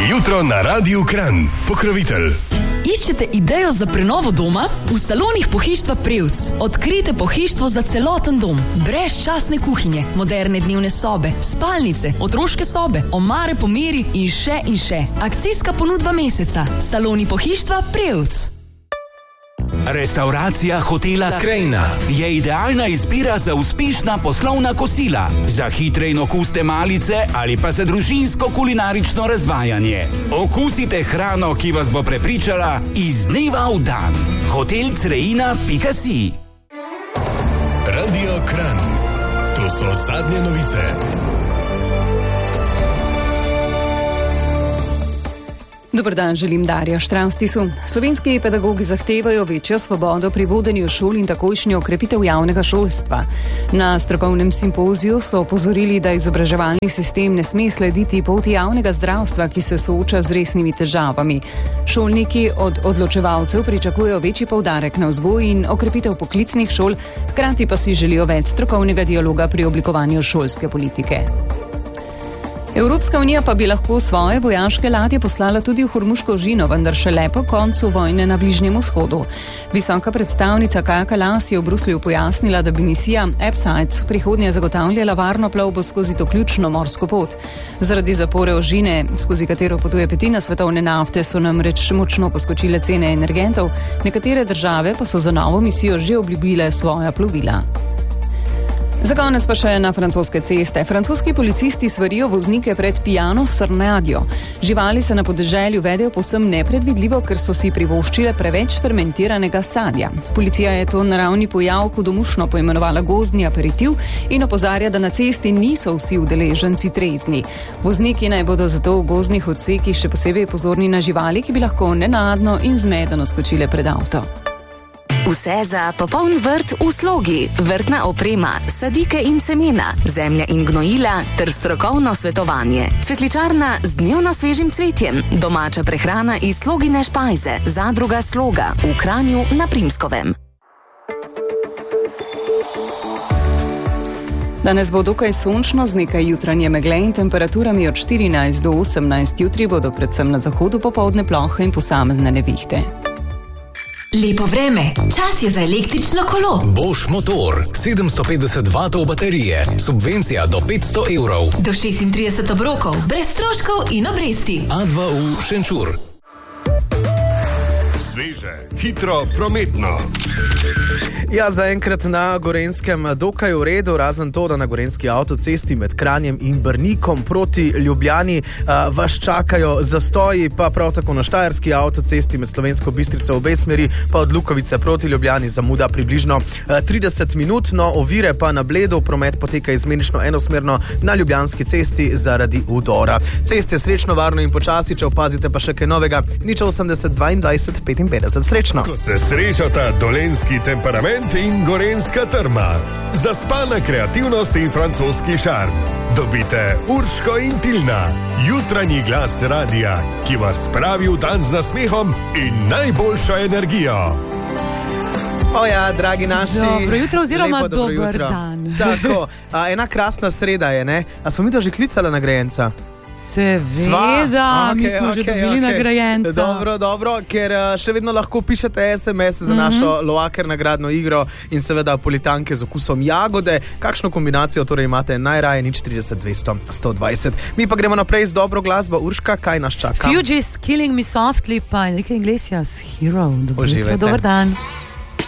jutro na Radiu Kranj. Pokrovitelj. Iščete idejo za prenovo doma? V salonih Pohištva Prevc odkrijte pohištvo za celoten dom. Brezčasne kuhinje, moderne dnevne sobe, spalnice, otroške sobe, omare po meri in še. Akcijska ponudba meseca. Saloni Pohištva Prevc. Restauracija hotela Krajina je idealna izbira za uspešna poslovna kosila, za hitre in okusne malice ali pa za družinsko-kulinarično razvajanje. Okusite hrano, ki vas bo prepričala iz dneva v dan. hotelcreina.si. Radio Kranj. To so zadnje novice. Dober dan, želim Darja Štravstisu. Slovenski pedagogi zahtevajo večjo svobodo pri vodenju šol in takojšnjo okrepitev javnega šolstva. Na strokovnem simpoziju so opozorili, da izobraževalni sistem ne sme slediti poti javnega zdravstva, ki se sooča z resnimi težavami. Šolniki od odločevalcev pričakujejo večji poudarek na vzgoji in okrepitev poklicnih šol, hkrati pa si želijo več strokovnega dialoga pri oblikovanju šolske politike. Evropska unija pa bi lahko svoje vojaške ladje poslala tudi v Hormuško žino, vendar šele po koncu vojne na Bližnjem vzhodu. Visoka predstavnica Kaja Kalas je v Bruslju pojasnila, da bi misija EPSIDE prihodnje zagotavljala varno plovbo skozi to ključno morsko pot. Zaradi zapore ožine, skozi katero potuje petina svetovne nafte, so namreč močno poskočile cene energentov, nekatere države pa so za novo misijo že obljubile svoja plovila. Za konec pa še na francoske ceste. Francoski policisti svarijo voznike pred pijano srnjadjo. Živali se na podeželju vedejo povsem nepredvidljivo, ker so si privoščile preveč fermentiranega sadja. Policija je to naravni pojav hudomušno poimenovala gozdni aperitiv in opozarja, da na cesti niso vsi udeleženci trezni. Vozniki naj bodo zato v gozdnih odsekih še posebej pozorni na živali, ki bi lahko nenadno in zmedeno skočile pred avto. Vse za popoln vrt v slogi, vrtna oprema, sadike in semena, zemlja in gnojila ter strokovno svetovanje. Cvetličarna z dnevno svežim cvetjem, domača prehrana iz Slogine špajze, zadruga Sloga v Kranju na Primskovem. Danes bo dokaj sončno z nekaj jutranje megle in temperaturami od 14 do 18. Jutri bodo predvsem na zahodu popoldne plohe in posamezne nevihte. Lepo vreme, čas je za električno kolo. Bosch motor, 750 vatov baterije, subvencija do 500 evrov. Do 36 obrokov, brez stroškov in obresti. A2U Šenčur. Sveže, hitro, prometno. Ja, zaenkrat na Gorenjskem dokaj v redu, razen to, da na gorenjski avtocesti med Kranjem in Brnikom proti Ljubljani vas čakajo zastoji, pa prav tako na štajerski avtocesti med Slovensko Bistrico v obe smeri, pa od Lukovice proti Ljubljani zamuda približno 30 minut, no ovire pa na Bledu, promet poteka izmenično enosmerno na Ljubljanski cesti zaradi udora. Ceste srečno, varno in počasi, če opazite pa še kaj novega, nič 80 22 55. Srečno! Ko se srečata dolenjski temperament in gorenjska trma, zaspana kreativnost in francoski šarm. Dobite Urško in Tilna, jutranji glas radija, ki vas spravi v dan z nasmehom in najboljšo energijo. Oja, dragi naši. Dobro jutro oziroma dober jutro. Dan. Tako, ena krasna sreda je, ne? A smo mi to že klicali nagrajenca? Seveda, mi smo že dobili nagrajenca. Dobro, ker še vedno lahko pišete SMS za našo Loaker nagradno igro in seveda politanke z okusom jagode. Kakšno kombinacijo torej imate najraje? Nič 30 200 120. Mi pa gremo naprej z dobro glasbo. Urška, kaj nas čaka? Fugees, Killing Me Softly, pa Enrique Iglesias, Hero. Dobro jutro, dober dan.